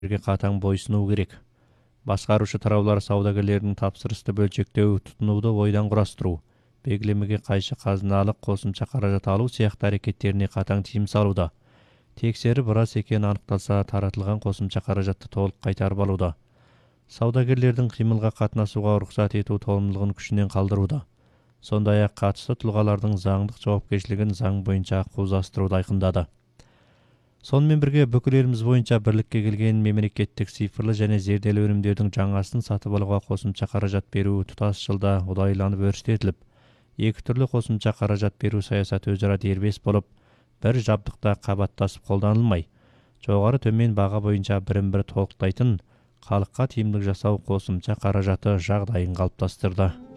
қатаң бойсынуы керек. Басқарушы тараулар саудагерлердің тапсырысты бөлшектеу, тұтынуды ойдан құрастыру, белгілемеге қайшы қазыналық қосымша қаражат алу сияқты әрекеттеріне қатаң тыйым салуда. Тексеріп рас екені анықталса, таратылған қосымша қаражатты толық қайтарып алуда. Саудагерлердің қимылға қатынасуға рұқсат ету толымдылығын күшінен қалдыруда. Сондай-ақ қатысты тұлғалардың заңдық жауапкершілігін заң бойынша ақуыздастыруды айқындады. Сонымен бірге бүкіл еліміз бойынша бірлікке келген мемлекеттік цифрлы және зерделі өнімдердің жаңасын сатып алуға қосымша қаражат беру тұтас жылда ұдайыланып өрістетіліп, екі түрлі қосымша қаражат беру саясаты өзара дербес болып, бір жабдықта қабаттасып қолданылмай, жоғары төмен баға бойынша бірін-бірі толықтайтын, халыққа тиімділік жасау қосымша қаражаты жағдайын қалыптастырды.